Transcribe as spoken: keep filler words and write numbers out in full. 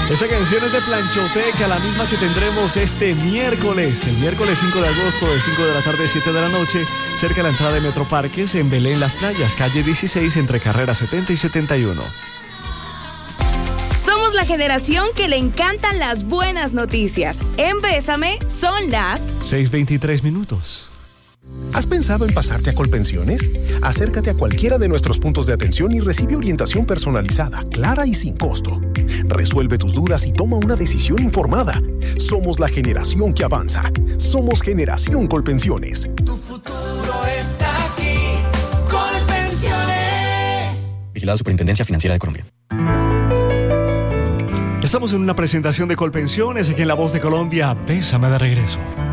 Esta canción es de Planchoteca, la misma que tendremos este miércoles, el miércoles cinco de agosto, de cinco de la tarde a siete de la noche, cerca de la entrada de Metroparques en Belén Las Playas, calle dieciséis, entre carreras setenta y setenta y uno. Somos la generación que le encantan las buenas noticias. En Bésame son las seis veintitrés minutos. ¿Has pensado en pasarte a Colpensiones? Acércate a cualquiera de nuestros puntos de atención y recibe orientación personalizada, clara y sin costo. Resuelve tus dudas y toma una decisión informada. Somos la generación que avanza. Somos Generación Colpensiones. Tu futuro está aquí. Colpensiones. Vigilado Superintendencia Financiera de Colombia. Estamos en una presentación de Colpensiones aquí en La Voz de Colombia. Bésame de regreso.